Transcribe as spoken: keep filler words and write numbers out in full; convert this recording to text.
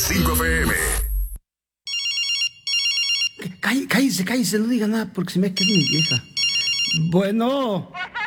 cinco F M. Cállese, cállese, no diga nada porque se me queda mi vieja. Bueno.